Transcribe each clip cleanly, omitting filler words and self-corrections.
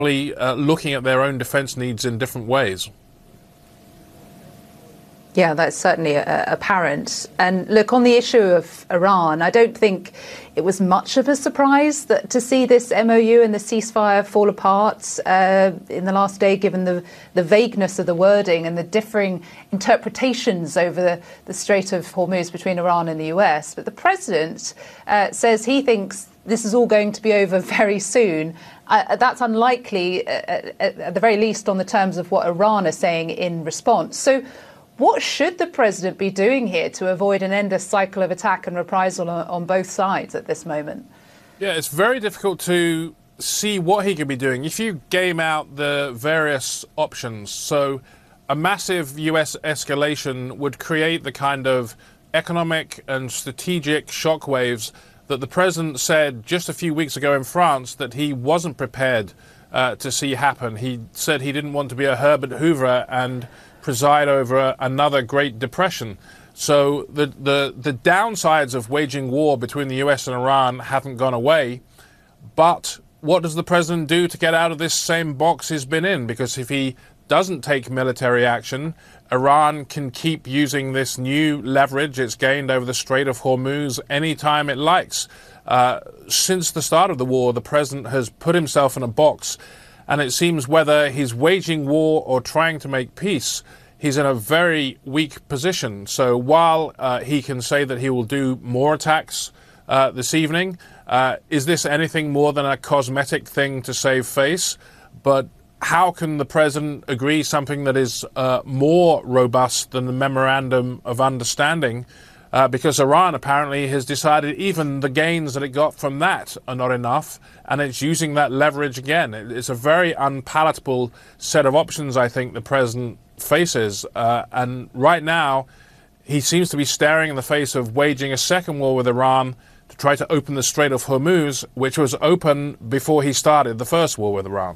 looking at their own defense needs in different ways. Yeah, that's certainly apparent. And look, on the issue of Iran, I don't think it was much of a surprise to see this MOU and the ceasefire fall apart in the last day, given the vagueness of the wording and the differing interpretations over the Strait of Hormuz between Iran and the US. But the president says he thinks this is all going to be over very soon. That's unlikely, at the very least, on the terms of what Iran are saying in response. So what should the president be doing here to avoid an endless cycle of attack and reprisal on both sides at this moment? Yeah, it's very difficult to see what he could be doing. If you game out the various options, so a massive US escalation would create the kind of economic and strategic shockwaves that the president said just a few weeks ago in France that he wasn't prepared to see happen. He said he didn't want to be a Herbert Hoover and preside over another Great Depression. So the downsides of waging war between the US and Iran haven't gone away. But what does the president do to get out of this same box he's been in? Because if he doesn't take military action, Iran can keep using this new leverage it's gained over the Strait of Hormuz anytime it likes. Since the start of the war, the president has put himself in a box, and it seems whether he's waging war or trying to make peace, he's in a very weak position. So while he can say that he will do more attacks this evening, is this anything more than a cosmetic thing to save face? But how can the president agree something that is more robust than the Memorandum of Understanding? Because Iran apparently has decided even the gains that it got from that are not enough, and it's using that leverage again. It's a very unpalatable set of options, I think, the president faces. And right now, he seems to be staring in the face of waging a second war with Iran to try to open the Strait of Hormuz, which was open before he started the first war with Iran.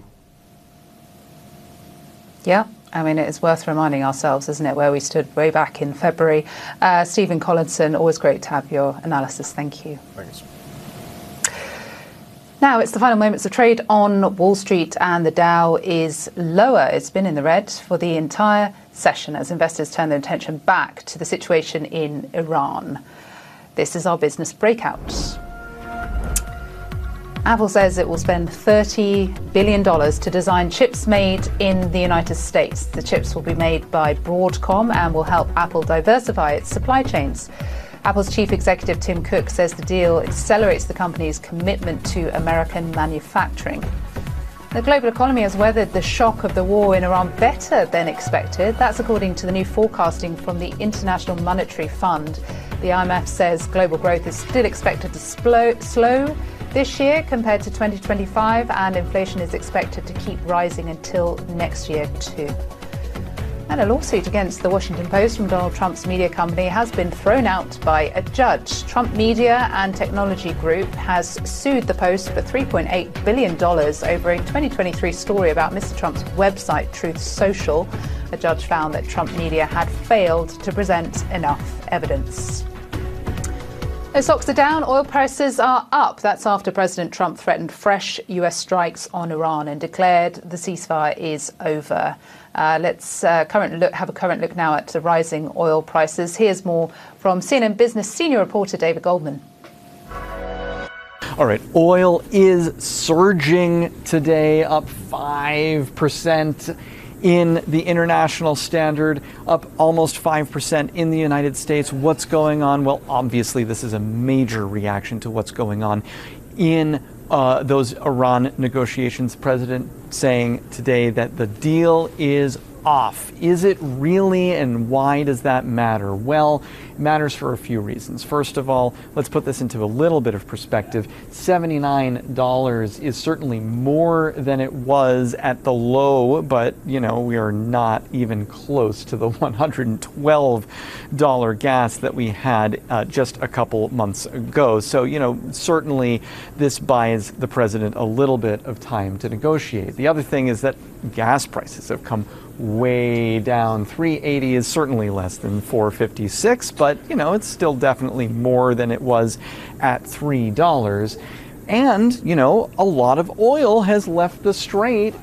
Yeah. I mean, it's worth reminding ourselves, isn't it, where we stood way back in February. Stephen Collinson, always great to have your analysis. Thank you. Thanks. Now it's the final moments of trade on Wall Street, and the Dow is lower. It's been in the red for the entire session as investors turn their attention back to the situation in Iran. This is our business breakout. Apple says it will spend $30 billion to design chips made in the United States. The chips will be made by Broadcom and will help Apple diversify its supply chains. Apple's chief executive Tim Cook says the deal accelerates the company's commitment to American manufacturing. The global economy has weathered the shock of the war in Iran better than expected. That's according to the new forecasting from the International Monetary Fund. The IMF says global growth is still expected to slow this year compared to 2025, and inflation is expected to keep rising until next year too. And a lawsuit against the Washington Post from Donald Trump's media company has been thrown out by a judge. Trump Media and Technology Group has sued the Post for $3.8 billion over a 2023 story about Mr. Trump's website, Truth Social. The judge found that Trump Media had failed to present enough evidence. Those stocks are down. Oil prices are up. That's after President Trump threatened fresh US strikes on Iran and declared the ceasefire is over. Let's have a current look now at the rising oil prices. Here's more from CNN Business senior reporter David Goldman. All right, oil is surging today, up 5%. In the international standard, up almost 5% in the United States. What's going on? Well, obviously, this is a major reaction to what's going on in those Iran negotiations. The president saying today that the deal is off. Is it really, and why does that matter? Well, it matters for a few reasons. First of all, let's put this into a little bit of perspective. $79 is certainly more than it was at the low, but, you know, we are not even close to the $112 gas that we had just a couple months ago. So, you know, certainly this buys the president a little bit of time to negotiate. The other thing is that gas prices have come way down. $3.80 is certainly less than $4.56, but, you know, it's still definitely more than it was at $3. And, you know, a lot of oil has left the strait